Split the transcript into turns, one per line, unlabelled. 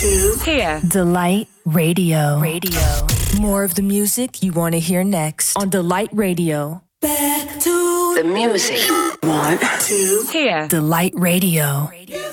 two,
here.
Delight Radio. More of the music you want to hear next on Delight Radio.
back to
The music.
one, two,
Here.
Delight Radio.